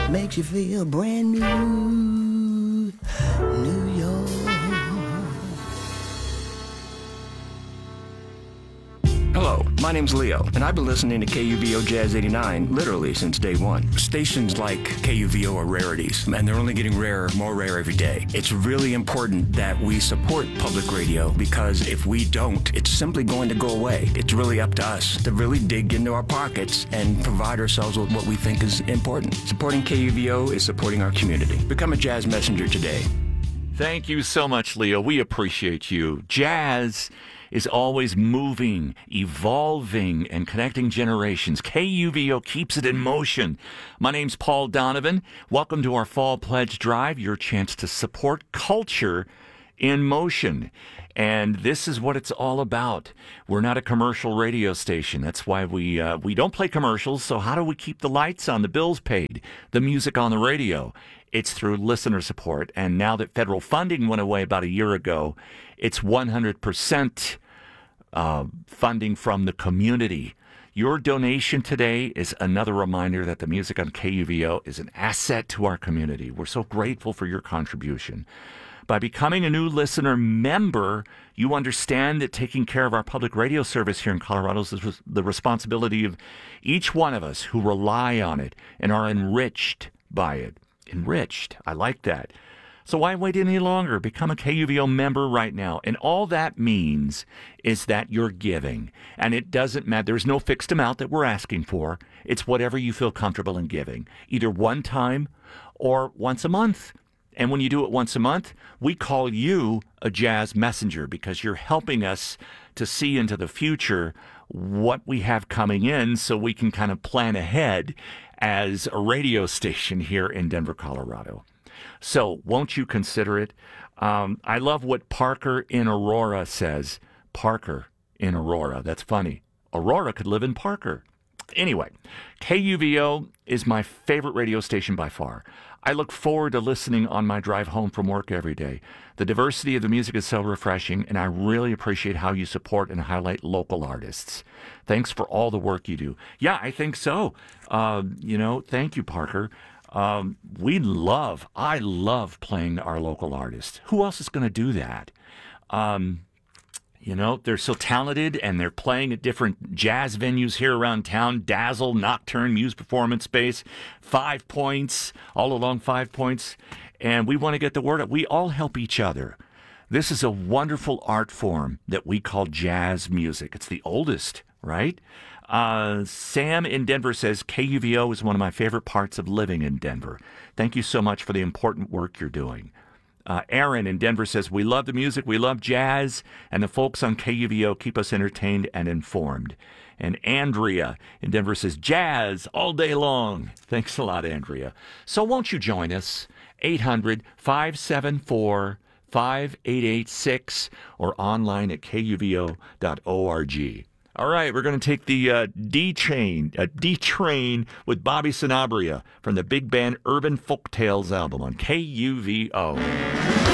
makes you feel brand new. New York. Hello, my name's Leo, and I've been listening to KUVO Jazz 89 literally since day one. Stations like KUVO are rarities, and they're only getting rarer, more rare every day. It's really important that we support public radio, because if we don't, it's simply going to go away. It's really up to us to really dig into our pockets and provide ourselves with what we think is important. Supporting KUVO is supporting our community. Become a jazz messenger today. Thank you so much, Leo. We appreciate you. Jazz is always moving, evolving, and connecting generations. KUVO keeps it in motion. My name's Paul Donovan. Welcome to our Fall Pledge Drive, your chance to support culture in motion. And this is what it's all about. We're not a commercial radio station. That's why we don't play commercials. So how do we keep the lights on, the bills paid, the music on the radio? It's through listener support. And now that federal funding went away about a year ago, it's 100% funding from the community. Your donation today is another reminder that the music on KUVO is an asset to our community. We're so grateful for your contribution. By becoming a new listener member, you understand that taking care of our public radio service here in Colorado is the responsibility of each one of us who rely on it and are enriched by it. Enriched. I like that. So why wait any longer? Become a KUVO member right now. And all that means is that you're giving. And it doesn't matter. There's no fixed amount that we're asking for. It's whatever you feel comfortable in giving, either one time or once a month. And when you do it once a month, we call you a jazz messenger, because you're helping us to see into the future what we have coming in, so we can kind of plan ahead as a radio station here in Denver, Colorado. So won't you consider it? I love what Parker in Aurora says. Parker in Aurora. That's funny. Aurora could live in Parker. Anyway, KUVO is my favorite radio station by far. I look forward to listening on my drive home from work every day. The diversity of the music is so refreshing, and I really appreciate how you support and highlight local artists. Thanks for all the work you do. Yeah, I think so. Thank you, Parker. I love playing our local artists. Who else is going to do that? They're so talented, and they're playing at different jazz venues here around town. Dazzle, Nocturne, Muse Performance Space, 5 Points, all along 5 Points. And we want to get the word out. We all help each other. This is a wonderful art form that we call jazz music. It's the oldest, right? Sam in Denver says, KUVO is one of my favorite parts of living in Denver. Thank you so much for the important work you're doing. Aaron in Denver says, we love the music, we love jazz, and the folks on KUVO keep us entertained and informed. And Andrea in Denver says, jazz all day long. Thanks a lot, Andrea. So won't you join us? 800-574-5886 or online at kuvo.org. All right, we're going to take the D-Train with Bobby Sanabria from the big band Urban Folktales album on KUVO.